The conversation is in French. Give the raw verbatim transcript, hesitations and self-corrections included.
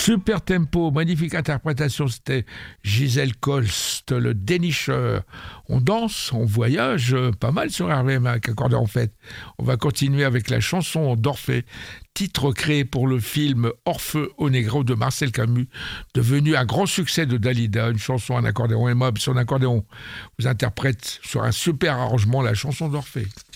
Super tempo, magnifique interprétation, c'était Gisèle Colst, le dénicheur. On danse, on voyage euh, pas mal sur R V M avec Accordéon en fait. On va continuer avec la chanson d'Orphée, titre créé pour le film Orfeu au Negro de Marcel Camus, devenu un grand succès de Dalida, une chanson en accordéon aimable. Son accordéon vous interprète sur un super arrangement la chanson d'Orphée.